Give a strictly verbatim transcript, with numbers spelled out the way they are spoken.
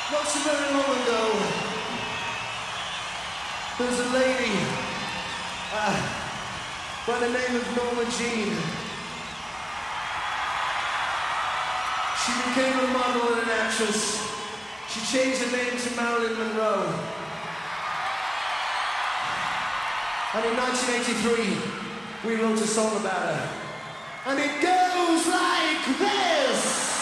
Not so very long ago, there's a lady uh, by the name of Norma Jean. She became a model and an actress. She changed her name to Marilyn Monroe. And in nineteen eighty-three, we wrote a song about her. And it goes like this!